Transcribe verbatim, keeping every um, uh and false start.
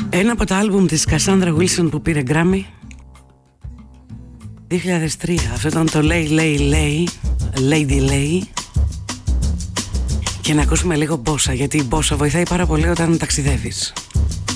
Ένα από τα άλμπουμ της Cassandra Wilson που πήρε Grammy δύο χιλιάδες τρία. Αυτό ήταν το Lay Lay Lay, Lady Lay. Και να ακούσουμε λίγο μπόσα, γιατί η μπόσα βοηθάει πάρα πολύ όταν ταξιδεύεις.